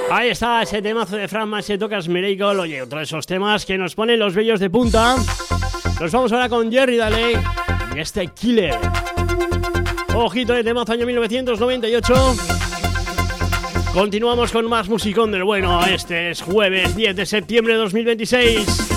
Ahí está ese temazo de Frank Massier, Tocas Miracle. Oye, otro de esos temas que nos ponen los vellos de punta. Nos vamos ahora con Jerry Daley y este Killer. Ojito de temazo, año 1998. Continuamos con más musicón del bueno. Este es jueves 10 de septiembre de 2026.